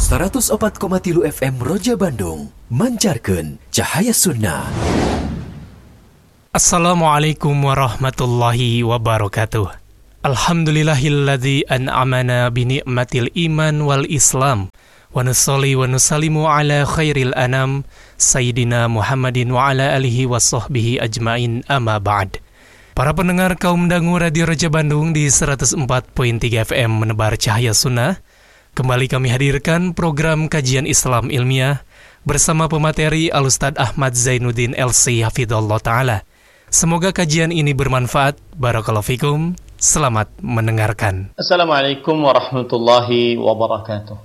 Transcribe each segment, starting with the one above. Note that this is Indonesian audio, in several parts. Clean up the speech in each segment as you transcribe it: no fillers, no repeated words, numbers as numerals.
104,3 FM Roja Bandung mancarkeun cahaya sunnah. Assalamualaikum warahmatullahi wabarakatuh. Alhamdulillahilladzi an'amana bini'matil iman wal islam. Wa nusalli wa nusallimu ala khairil anam Sayyidina Muhammadin wa ala alihi wa sahbihi ajmain amma ba'd. Para pendengar kaum dangu Radio Roja Bandung di 104.3 FM menebar cahaya sunnah, kembali kami hadirkan program kajian Islam ilmiah bersama pemateri Al-Ustadz Ahmad Zainuddin LC Hafidhullah Ta'ala. Semoga kajian ini bermanfaat. Barakallahu fikum. Selamat mendengarkan. Assalamualaikum warahmatullahi wabarakatuh.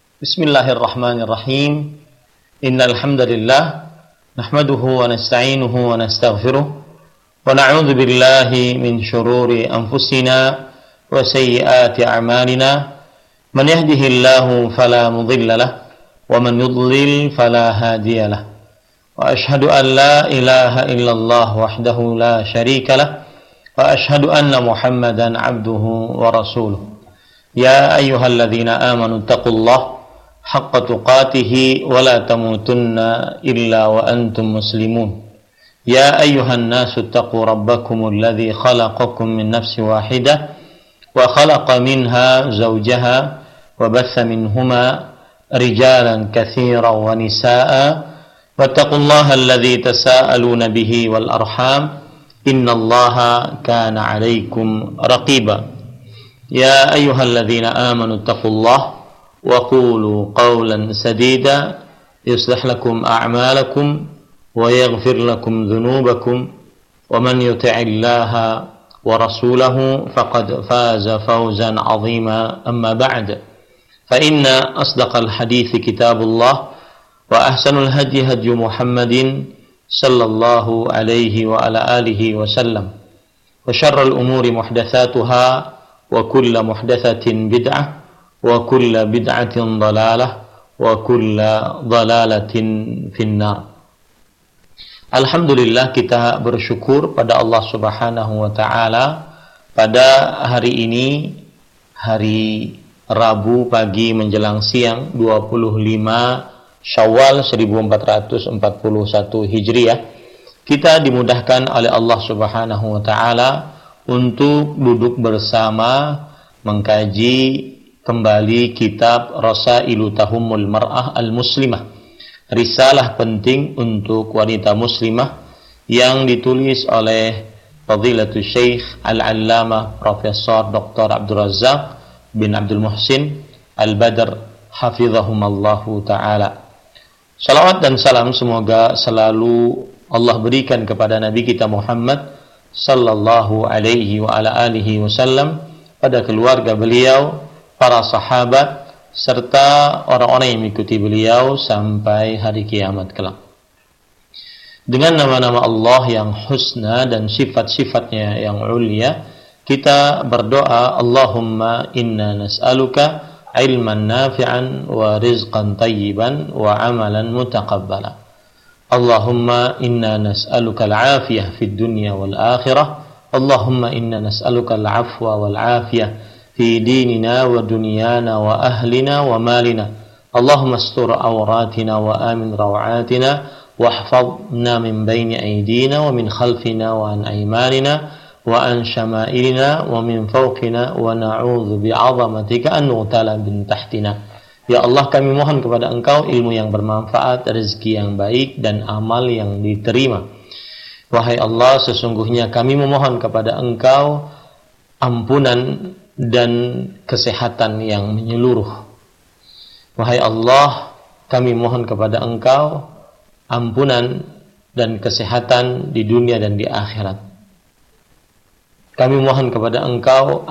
Bismillahirrahmanirrahim. Innal hamdalillah nahmaduhu wa nasta'inuhu wa nastaghfiruh wa na'udzu billahi min shururi anfusina wa sayyiati a'malina. Man yahdihillahu fala mudilla lahu wa man yudlil fala hadiya lahu. Wa ashhadu an la ilaha illallah wahdahu la syarika lahu wa ashhadu anna Muhammadan abduhu wa rasuluh. Ya ayyuhalladzina amanu taqullaha haqqa tuqatih wa la tamutunna illa wa antum muslimun. Ya ayyuhan nasu taqu rabbakumul ladzi khalaqakum min nafsin wahidah wa khalaqa minha zawjaha وبث منهما رجالا كثيرا ونساء واتقوا الله الذي تساءلون به والأرحام إن الله كان عليكم رقيبا يا أيها الذين آمنوا اتقوا الله وقولوا قولا سديدا يصلح لكم أعمالكم ويغفر لكم ذنوبكم ومن يطع الله ورسوله فقد فاز فوزا عظيما أما بعد فإن أصدق الحديث كتاب الله وأحسن الهدي هدي محمد صلى الله عليه وعلى آله وسلم وشر الأمور محدثاتها وكل محدثة بدعة وكل بدعة ضلالة وكل ضلالة في النار. Alhamdulillah, kita bersyukur pada Allah Subhanahu wa Ta'ala pada hari ini, hari Rabu pagi menjelang siang 25 Syawal 1441 Hijriah, kita dimudahkan oleh Allah Subhanahu wa Ta'ala untuk duduk bersama mengkaji kembali kitab Rasailu Tahumul Mar'ah Al-Muslimah, risalah penting untuk wanita muslimah yang ditulis oleh Fadilatul Syekh Al-Allamah Profesor Dr. Abdul Razak bin Abdul Muhsin Al-Badr hafizahumallahu ta'ala. Salawat dan salam semoga selalu Allah berikan kepada Nabi kita Muhammad sallallahu alaihi wa ala alihi wasallam, pada keluarga beliau, para sahabat, serta orang-orang yang mengikuti beliau sampai hari kiamat kelak. Dengan nama-nama Allah yang husna dan sifat-sifatnya yang ulia, kita berdoa, Allahumma inna nas'aluka ilman nafi'an wa rizqan tayyiban wa amalan mutaqabbala. Allahumma inna nas'aluka al-afiyah fid dunya wal akhirah. Allahumma inna nas'aluka al-afwa wal afiyah fi dinina wa dunyana wa ahlina wa malina. Allahumma astur awratina wa amin rawatina wahfadna min bayni aydina wa min khalfina wa an aymanina wa an syama'ilina wa min fawqina wa na'udzu bi'azamatika an nughtala min tahtina. Ya Allah, kami mohon kepada Engkau ilmu yang bermanfaat, rezeki yang baik, dan amal yang diterima. Wahai Allah, sesungguhnya kami memohon kepada Engkau ampunan dan kesehatan yang menyeluruh. Wahai Allah, kami mohon kepada Engkau ampunan dan kesehatan di dunia dan di akhirat. Kami mohon kepada Engkau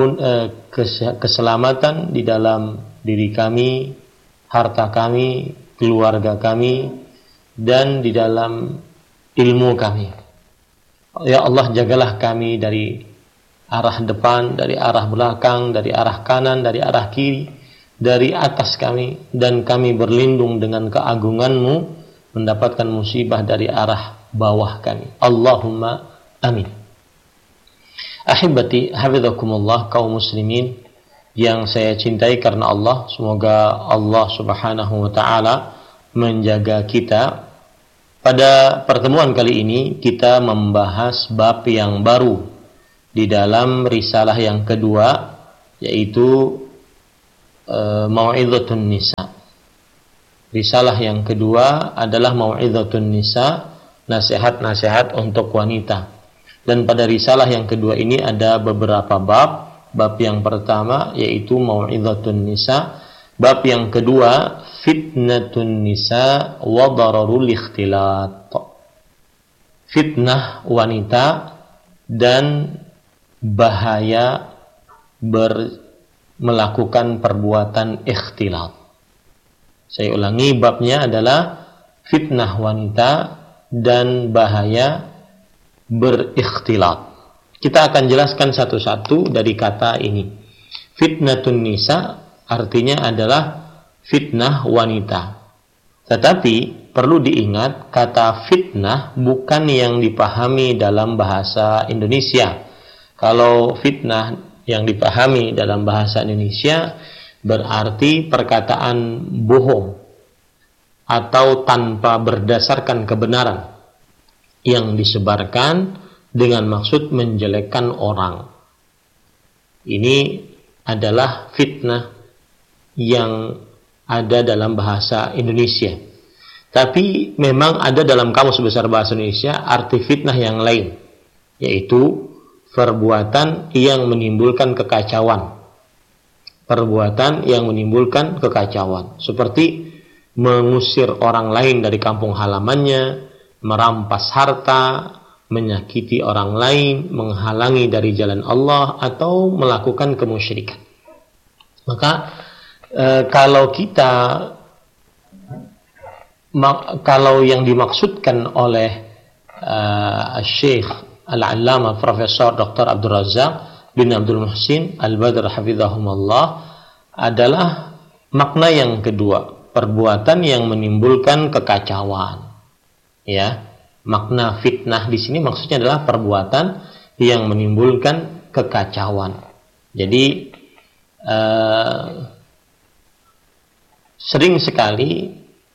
keselamatan di dalam diri kami, harta kami, keluarga kami, dan di dalam ilmu kami. Ya Allah, jagalah kami dari arah depan, dari arah belakang, dari arah kanan, dari arah kiri, dari atas kami, dan kami berlindung dengan keagungan-Mu mendapatkan musibah dari arah bawah kami. Allahumma amin. Ahibati hafizakumullah, kaum muslimin yang saya cintai karena Allah, semoga Allah Subhanahu wa taala menjaga kita. Pada pertemuan kali ini kita membahas bab yang baru di dalam risalah yang kedua, yaitu Mau'izatun Nisa. Risalah yang kedua adalah Mau'izatun Nisa, nasihat-nasihat untuk wanita. Dan pada risalah yang kedua ini ada beberapa bab. Bab yang pertama yaitu Mau'izatun Nisa. Bab yang kedua Fitnatun Nisa wa dararul ikhtilat. Fitnah wanita dan bahaya melakukan perbuatan ikhtilat. Saya ulangi, babnya adalah fitnah wanita dan bahaya berikhtilat. Kita akan jelaskan satu-satu dari kata ini. Fitnatun nisa artinya adalah fitnah wanita. Tetapi perlu diingat, kata fitnah bukan yang dipahami dalam bahasa Indonesia. Kalau fitnah yang dipahami dalam bahasa Indonesia berarti perkataan bohong atau tanpa berdasarkan kebenaran yang disebarkan dengan maksud menjelekkan orang. Ini adalah fitnah yang ada dalam bahasa Indonesia. Tapi memang ada dalam Kamus Besar Bahasa Indonesia arti fitnah yang lain, yaitu perbuatan yang menimbulkan kekacauan. Perbuatan yang menimbulkan kekacauan, seperti mengusir orang lain dari kampung halamannya, merampas harta, menyakiti orang lain, menghalangi dari jalan Allah, atau melakukan kemusyrikan. Maka kalau yang dimaksudkan oleh Syekh Al-Allamah Profesor Dr. Abdul Razak bin Abdul Muhsin Al-Badr hafizahumullah adalah makna yang kedua, perbuatan yang menimbulkan kekacauan. Ya, makna fitnah di sini maksudnya adalah perbuatan yang menimbulkan kekacauan. Jadi sering sekali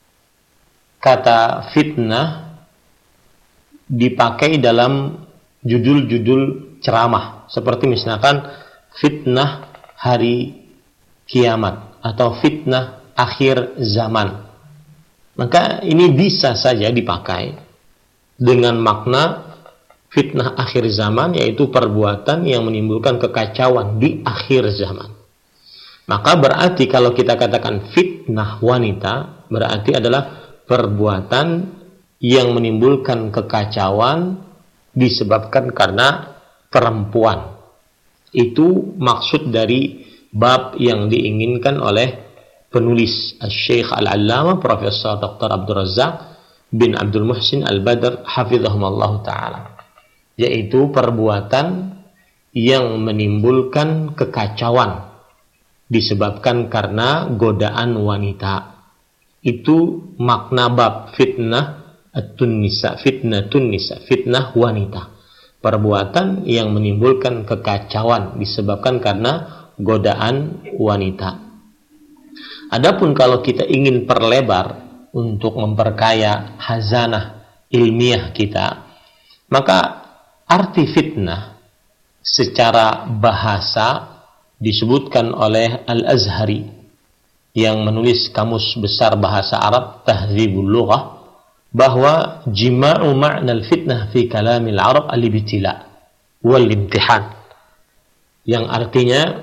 kata fitnah dipakai dalam judul-judul ceramah, seperti misalkan fitnah hari kiamat atau fitnah akhir zaman. Maka ini bisa saja dipakai dengan makna fitnah akhir zaman, yaitu perbuatan yang menimbulkan kekacauan di akhir zaman. Maka berarti kalau kita katakan fitnah wanita, berarti adalah perbuatan yang menimbulkan kekacauan disebabkan karena perempuan. Itu maksud dari bab yang diinginkan oleh penulis Syekh Al-Allamah Profesor Dr. Abdul Razak bin Abdul Muhsin Al-Badr hafizahumullah ta'ala, yaitu perbuatan yang menimbulkan kekacauan disebabkan karena godaan wanita. Itu makna bab fitnah At-Nisa, fitnatun nisa, fitnah wanita. Perbuatan yang menimbulkan kekacauan disebabkan karena godaan wanita. Adapun kalau kita ingin perlebar untuk memperkaya hazanah ilmiah kita, maka arti fitnah secara bahasa disebutkan oleh Al-Azhari yang menulis Kamus Besar Bahasa Arab Tahdzibul Lughah, bahwa jima'u ma'nal fitnah fi kalamil Arab al-ibtila wal imtihan, yang artinya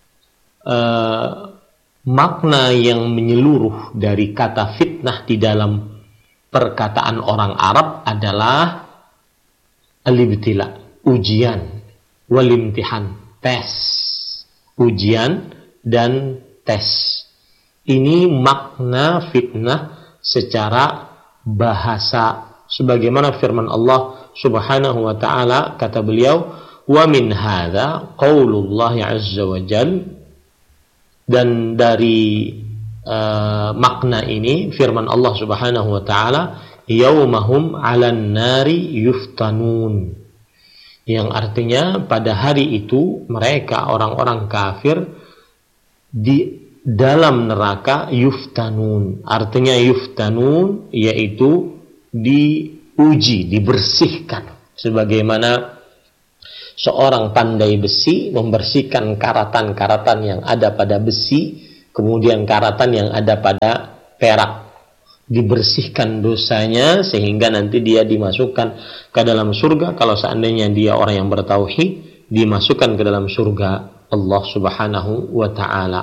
makna yang menyeluruh dari kata fitnah di dalam perkataan orang Arab adalah al-ibtila, ujian, wal imtihan, tes, ujian dan tes. Ini makna fitnah secara bahasa, sebagaimana firman Allah Subhanahu wa ta'ala, kata beliau, wa min hadza qaulullah azza wa jal, dan dari makna ini firman Allah Subhanahu wa ta'ala, yaumahum 'alan nari yuftanun, yang artinya pada hari itu mereka orang-orang kafir di dalam neraka yuftanun. Artinya yuftanun yaitu diuji, dibersihkan. Sebagaimana seorang pandai besi membersihkan karatan-karatan yang ada pada besi, kemudian karatan yang ada pada perak. Dibersihkan dosanya sehingga nanti dia dimasukkan ke dalam surga. Kalau seandainya dia orang yang bertauhid, dimasukkan ke dalam surga Allah Subhanahu wa ta'ala.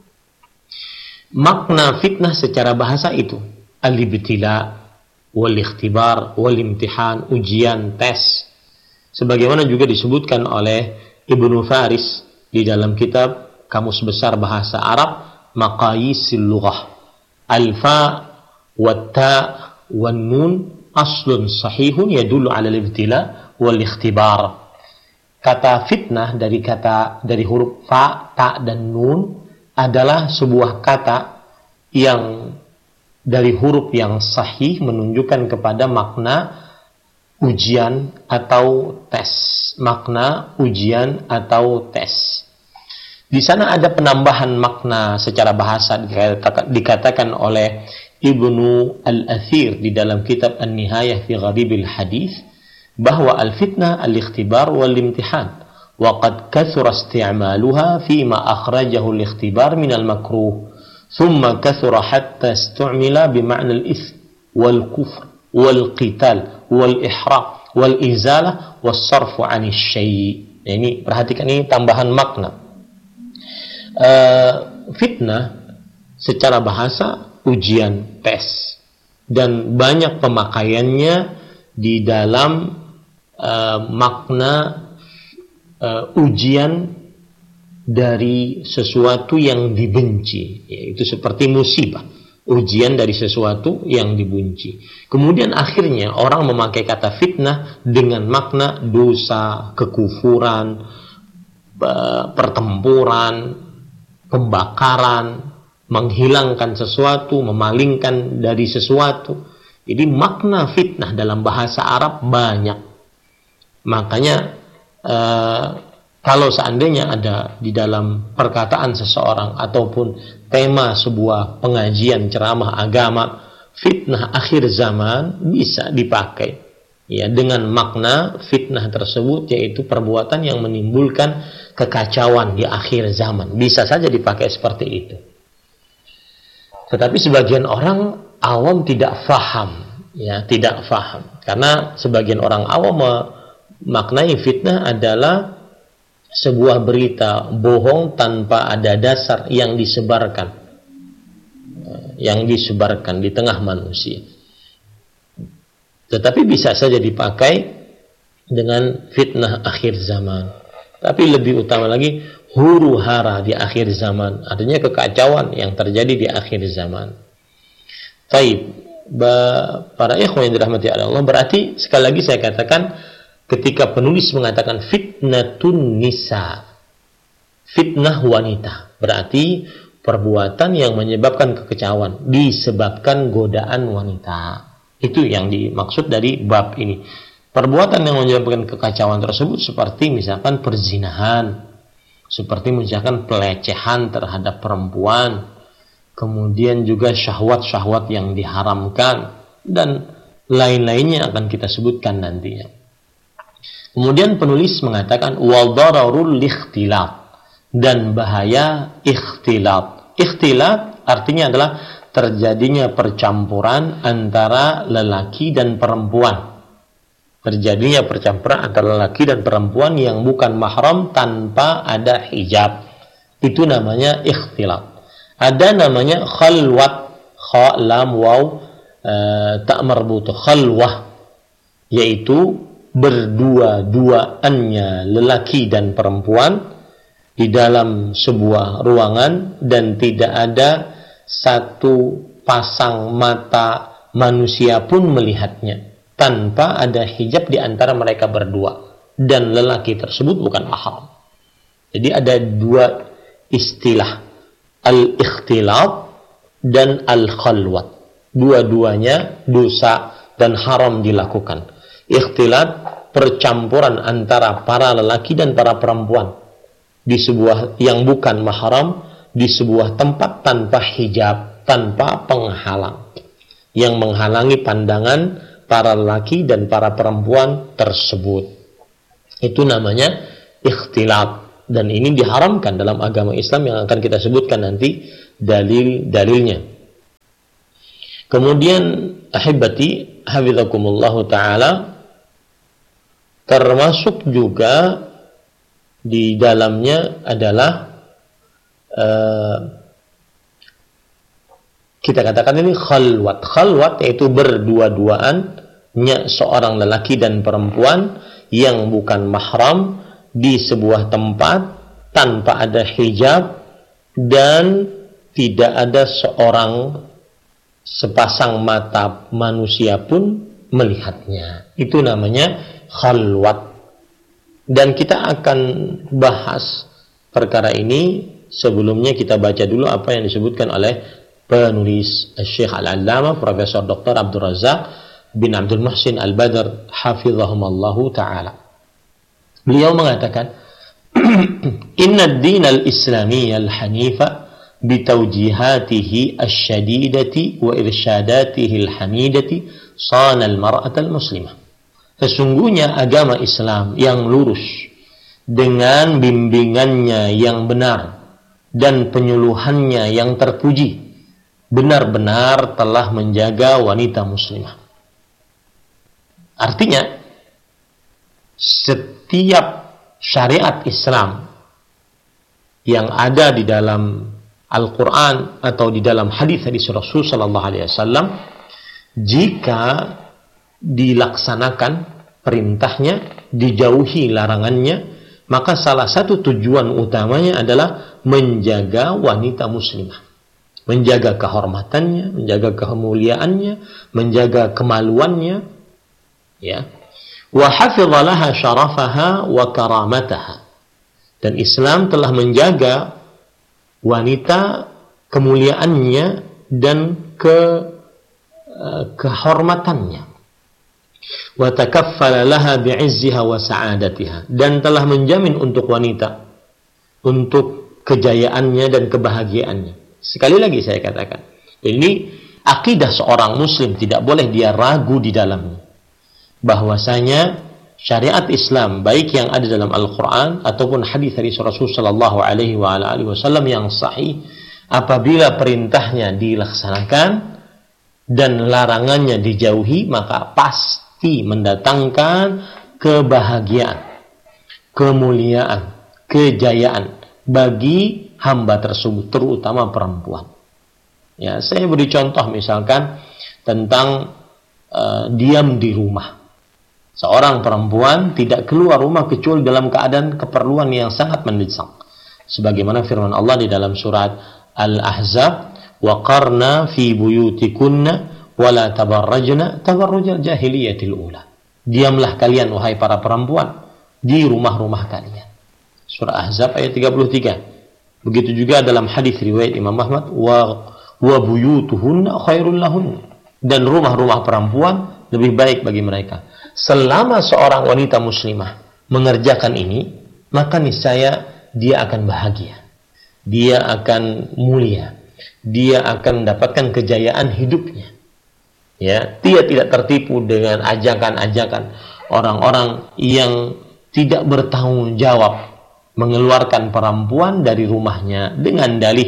Makna fitnah secara bahasa itu al-ibtila wal ikhtibar wal imtihan, ujian, tes. Sebagaimana juga disebutkan oleh Ibnu Faris di dalam kitab Kamus Besar Bahasa Arab Maqayisil Lughah. Al-fa wa ta wan nun aslun sahihun yadullu ala al-ibtila wal ikhtibar. Kata fitnah dari huruf fa, ta dan nun adalah sebuah kata yang dari huruf yang sahih menunjukkan kepada makna ujian atau tes. Makna ujian atau tes. Di sana ada penambahan makna secara bahasa dikatakan oleh Ibnu Al-Athir di dalam kitab An-Nihayah fi Gharibil Hadis bahwa al-fitnah al-ikhtibar wal-imtihan. وقد كثر استعمالها فيما أخرجه الاختبار من المكروه ثم كثر حتى استعمل بمعنى الإثم والكفر والقتال والإحراق والإزالة والصرف عن الشيء. Ini perhatikan, ini tambahan makna. Fitnah secara bahasa ujian, tes, dan banyak pemakaiannya di dalam makna ujian dari sesuatu yang dibenci, yaitu seperti musibah, ujian dari sesuatu yang dibenci. Kemudian akhirnya orang memakai kata fitnah dengan makna dosa, kekufuran, pertempuran, pembakaran, menghilangkan sesuatu, memalingkan dari sesuatu. Jadi makna fitnah dalam bahasa Arab banyak. Makanya kalau seandainya ada di dalam perkataan seseorang ataupun tema sebuah pengajian ceramah agama, fitnah akhir zaman bisa dipakai ya dengan makna fitnah tersebut, yaitu perbuatan yang menimbulkan kekacauan di akhir zaman. Bisa saja dipakai seperti itu. Tetapi sebagian orang awam tidak faham, ya, tidak faham. Karena sebagian orang awam maknai fitnah adalah sebuah berita bohong tanpa ada dasar yang disebarkan di tengah manusia. Tetapi bisa saja dipakai dengan fitnah akhir zaman. Tapi lebih utama lagi huru hara di akhir zaman, artinya kekacauan yang terjadi di akhir zaman. Baik, para ikhwan yang dirahmati Allah, berarti sekali lagi saya katakan, ketika penulis mengatakan fitnatun nisa, fitnah wanita, berarti perbuatan yang menyebabkan kekacauan disebabkan godaan wanita. Itu yang dimaksud dari bab ini. Perbuatan yang menyebabkan kekacauan tersebut seperti misalkan perzinahan, seperti misalkan pelecehan terhadap perempuan, kemudian juga syahwat-syahwat yang diharamkan, dan lain-lainnya akan kita sebutkan nantinya. Kemudian penulis mengatakan wadararul ikhtilat, dan bahaya ikhtilat. Ikhtilat artinya adalah terjadinya percampuran antara lelaki dan perempuan. Terjadinya percampuran antara lelaki dan perempuan yang bukan mahram tanpa ada hijab. Itu namanya ikhtilat. Ada namanya khalwat, kha lam waw ta marbuta, khalwah, yaitu berdua-duaannya lelaki dan perempuan di dalam sebuah ruangan dan tidak ada satu pasang mata manusia pun melihatnya tanpa ada hijab di antara mereka berdua, dan lelaki tersebut bukan mahram. Jadi ada dua istilah, al-ikhtilat dan al-khalwat. Dua-duanya dosa dan haram dilakukan. Ikhtilat, percampuran antara para lelaki dan para perempuan di sebuah yang bukan mahram, di sebuah tempat tanpa hijab, tanpa penghalang yang menghalangi pandangan para lelaki dan para perempuan tersebut. Itu namanya ikhtilat, dan ini diharamkan dalam agama Islam yang akan kita sebutkan nanti dalil-dalilnya. Kemudian ahibati hafizakumullahu taala, termasuk juga di dalamnya adalah kita katakan ini khalwat. Khalwat yaitu berdua-duaannya seorang lelaki dan perempuan yang bukan mahram di sebuah tempat tanpa ada hijab dan tidak ada seorang sepasang mata manusia pun melihatnya. Itu namanya khalwat. Dan kita akan bahas perkara ini. Sebelumnya kita baca dulu apa yang disebutkan oleh penulis Syekh Al-Allamah Profesor Dr. Abdul Razak bin Abdul Muhsin Al-Badr hafizahumallahu ta'ala. Beliau mengatakan, Inna ad-din al-islami al-hanifa bitawjihatihi al-syadidati wa irsyadatihi al-hamidati sana al-mar'at al-muslimah. Sesungguhnya agama Islam yang lurus dengan bimbingannya yang benar dan penyuluhannya yang terpuji benar-benar telah menjaga wanita muslimah. Artinya, setiap syariat Islam yang ada di dalam Al-Quran atau di dalam hadis-hadis Rasul Sallallahu Alaihi Wasallam, jika dilaksanakan perintahnya, dijauhi larangannya, maka salah satu tujuan utamanya adalah menjaga wanita muslimah, menjaga kehormatannya, menjaga kemuliaannya, menjaga kemaluannya, ya. Wa hafidha laha syarafaha wa karamataha. Dan Islam telah menjaga wanita, kemuliaannya dan kehormatannya. Wa takaffala laha bi'izziha wa sa'adatiha, dan telah menjamin untuk wanita untuk kejayaannya dan kebahagiaannya. Sekali lagi saya katakan, ini akidah seorang muslim, tidak boleh dia ragu di dalamnya, bahwasanya syariat Islam baik yang ada dalam Al-Quran ataupun hadis dari Rasul Sallallahu Alaihi Wasallam yang sahih, apabila perintahnya dilaksanakan dan larangannya dijauhi, maka pasti mendatangkan kebahagiaan, kemuliaan, kejayaan bagi hamba tersebut, terutama perempuan. Ya, saya beri contoh misalkan tentang diam di rumah. Seorang perempuan tidak keluar rumah kecuali dalam keadaan keperluan yang sangat mendesak. Sebagaimana firman Allah di dalam surat Al-Ahzab, wa qarna fi buyutikunna wa la tabarrajna tabarrujal jahiliyatil ula. Diamlah kalian wahai para perempuan di rumah-rumah kalian. Surah Ahzab ayat 33. Begitu juga dalam hadis riwayat Imam Ahmad, wa buyutuhunna khairul lahun, dan rumah-rumah perempuan lebih baik bagi mereka. Selama seorang wanita muslimah mengerjakan ini, maka niscaya dia akan bahagia, dia akan mulia, dia akan mendapatkan kejayaan hidupnya. Ya, dia tidak tertipu dengan ajakan-ajakan orang-orang yang tidak bertanggung jawab mengeluarkan perempuan dari rumahnya dengan dalih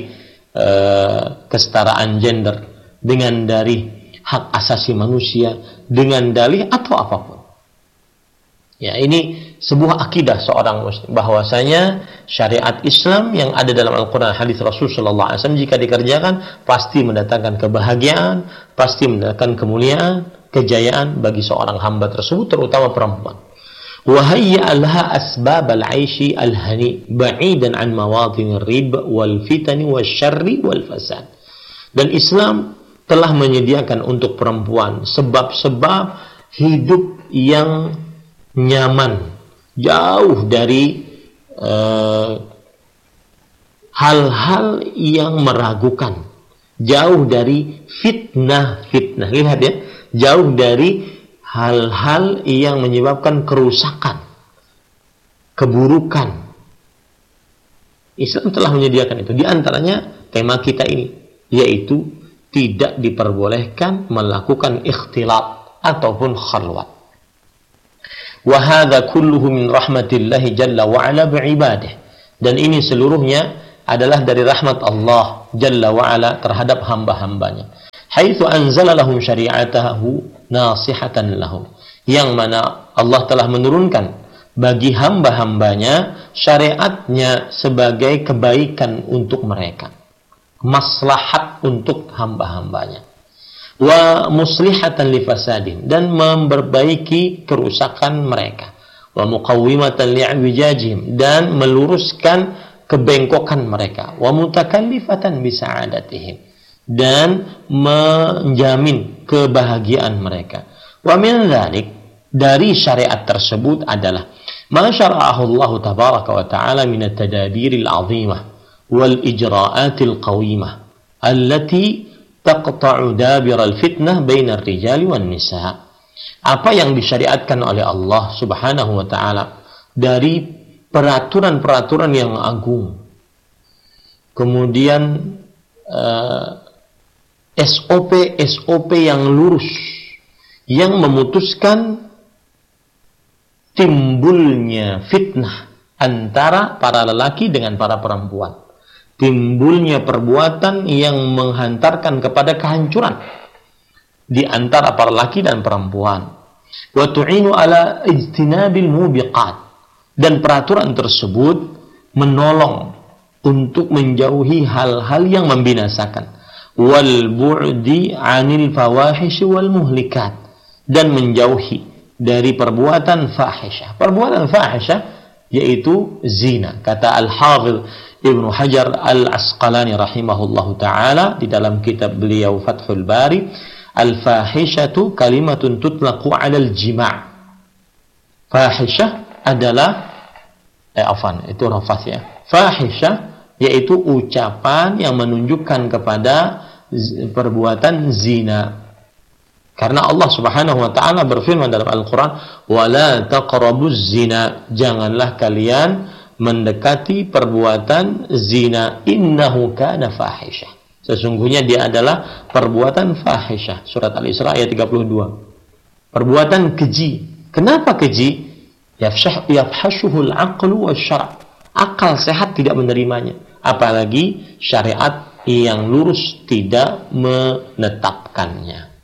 kesetaraan gender, dengan dalih hak asasi manusia, dengan dalih atau apapun. Ya, ini sebuah akidah seorang muslim, bahwasanya syariat Islam yang ada dalam Al-Quran, hadis Rasul Sallallahu Alaihi Wasallam, jika dikerjakan pasti mendatangkan kebahagiaan, pasti mendatangkan kemuliaan, kejayaan bagi seorang hamba tersebut, terutama perempuan. وهيأ لها أسباب العيش الهني بعيدا عن مواطن الربا والفتن والشر والفساد. Dan Islam telah menyediakan untuk perempuan sebab-sebab hidup yang nyaman, jauh dari hal-hal yang meragukan, jauh dari fitnah-fitnah. Lihat ya, jauh dari hal-hal yang menyebabkan kerusakan, keburukan. Ya, ini sebuah akidah seorang muslim, bahwasanya syariat Islam yang ada dalam Al-Quran, hadis Rasul Sallallahu Alaihi Wasallam, jika dikerjakan pasti mendatangkan kebahagiaan, pasti mendatangkan kemuliaan, kejayaan bagi seorang hamba tersebut, terutama perempuan. Islam telah menyediakan itu. Di antaranya tema kita ini, yaitu tidak diperbolehkan melakukan ikhtilat ataupun khalwat. Wa hadza kulluhu min rahmatillahi jalla wa ala bi'ibadihi. Dan ini seluruhnya adalah dari rahmat Allah jalla wa ala terhadap hamba-hambanya. Haitsu anzala lahum syari'atahu nasihatan lahum. Yang mana Allah telah menurunkan bagi hamba-hambanya syariatnya sebagai kebaikan untuk mereka, maslahat untuk hamba-hambanya, wa muslihatan li fasadin, dan memperbaiki kerusakan mereka, wa muqawwimatan li'wijajihim, dan meluruskan kebengkokan mereka, wa mutakallifatan bi sa'adatihim, dan menjamin kebahagiaan mereka. Wa min dzalik, dari syariat tersebut adalah ma syara'ahu Allah tabaraka wa ta'ala min at-tadabiril 'azimah wal ijra'atil qawimah allati taqta'u dabiral fitnah bainar rijali wan nisa. Apa yang disyariatkan oleh Allah Subhanahu wa ta'ala dari peraturan-peraturan yang agung, kemudian SOP yang lurus, yang memutuskan timbulnya fitnah antara para lelaki dengan para perempuan, timbulnya perbuatan yang menghantarkan kepada kehancuran di antara para lelaki dan perempuan, wa tu'inu ala ijtinabil mubiqat, dan peraturan tersebut menolong untuk menjauhi hal-hal yang membinasakan, wal bu'di 'anil fawahish wal muhlikat, dan menjauhi dari perbuatan fahisyah. Perbuatan fahisyah yaitu zina. Kata Al-Hafidz Ibnu Hajar Al-Asqalani rahimahullahu ta'ala di dalam kitab beliau Fathul Bari, al-fahishatu kalimatun tutlaqu 'alal jima'. Fahisyah adalah itu rafath ya. Fahisyah yaitu ucapan yang menunjukkan kepada perbuatan zina. Karena Allah Subhanahu wa ta'ala berfirman dalam Al-Quran, وَلَا تَقْرَبُوا الزِّنَا, janganlah kalian mendekati perbuatan zina, innahu kana fahisyah, sesungguhnya dia adalah perbuatan fahisyah. Surat Al-Isra ayat 32. Perbuatan keji. Kenapa keji? Yafhashuhul aqlu wasyara'. Akal sehat tidak menerimanya, apalagi syariat yang lurus tidak menetapkannya.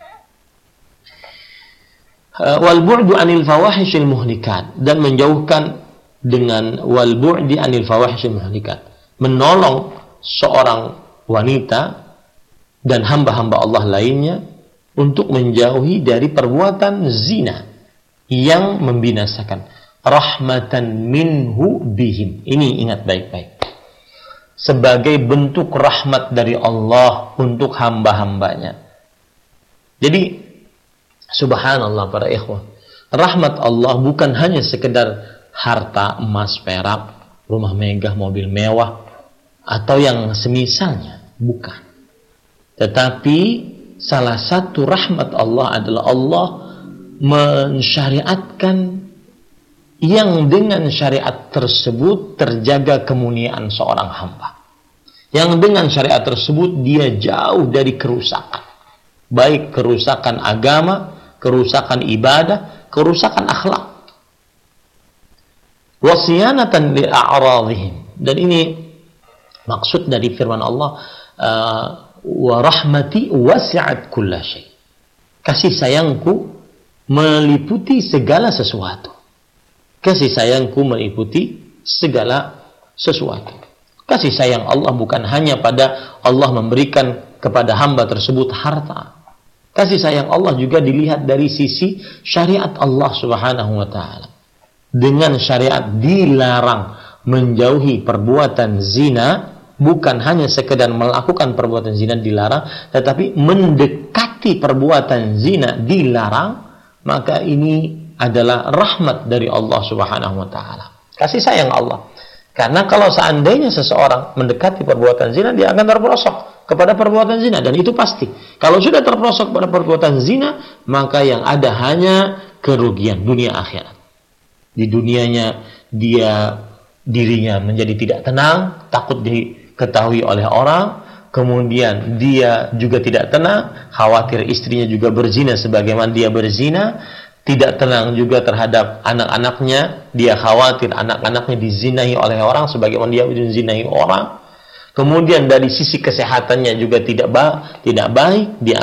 Wal bu'du 'anil fawahishil muhlikat, dan menjauhkan dengan wal bu'di 'anil fawahishil muhlikat, menolong seorang wanita dan hamba-hamba Allah lainnya untuk menjauhi dari perbuatan zina yang membinasakan, rahmatan minhu bihim. Ini ingat baik-baik, sebagai bentuk rahmat dari Allah untuk hamba-hambanya. Jadi subhanallah para ikhwah, rahmat Allah bukan hanya sekedar harta, emas, perak, rumah megah, mobil mewah, atau yang semisalnya, bukan. Tetapi salah satu rahmat Allah adalah Allah mensyariatkan yang dengan syariat tersebut terjaga kemuliaan seorang hamba. Yang dengan syariat tersebut dia jauh dari kerusakan, baik kerusakan agama, kerusakan ibadah, kerusakan akhlak. Wasiyanatan li'a'radhihim. Dan ini maksud dari firman Allah, wa rahmati wasi'at kulla syai'. Kasih sayangku meliputi segala sesuatu. Kasih sayangku meliputi segala sesuatu. Kasih sayang Allah bukan hanya pada Allah memberikan kepada hamba tersebut harta. Kasih sayang Allah juga dilihat dari sisi syariat Allah Subhanahu wa ta'ala. Dengan syariat dilarang menjauhi perbuatan zina, bukan hanya sekedar melakukan perbuatan zina dilarang, tetapi mendekati perbuatan zina dilarang, maka ini adalah rahmat dari Allah Subhanahu wa ta'ala. Kasih sayang Allah. Karena kalau seandainya seseorang mendekati perbuatan zina, dia akan terperosok kepada perbuatan zina, dan itu pasti. Kalau sudah terperosok pada perbuatan zina, maka yang ada hanya kerugian dunia akhirat. Di dunianya dia dirinya menjadi tidak tenang, takut diketahui oleh orang. Kemudian dia juga tidak tenang, khawatir istrinya juga berzina sebagaimana dia berzina. Tidak tenang juga terhadap anak-anaknya, dia khawatir anak-anaknya dizinai oleh orang sebagaimana dia dizinai orang. Kemudian dari sisi kesehatannya juga tidak baik, dia